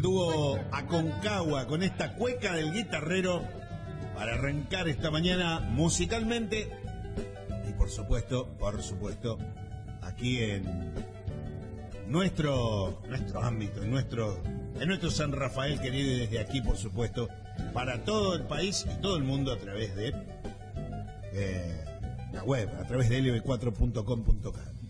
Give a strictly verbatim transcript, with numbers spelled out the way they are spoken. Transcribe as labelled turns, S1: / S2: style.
S1: dúo Aconcagua con esta cueca del guitarrero para arrancar esta mañana musicalmente y por supuesto, por supuesto, aquí en nuestro nuestro ámbito, en nuestro en nuestro San Rafael querido, y desde aquí por supuesto para todo el país y todo el mundo a través de eh, la web, a través de L B cuatro punto com punto ca.